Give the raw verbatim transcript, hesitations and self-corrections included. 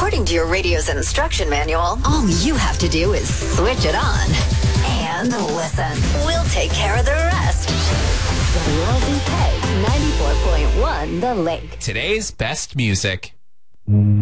According to your radio's instruction manual, all you have to do is switch it on and listen. We'll take care of the rest. W L D K ninety-four point one The Lake. Today's best music.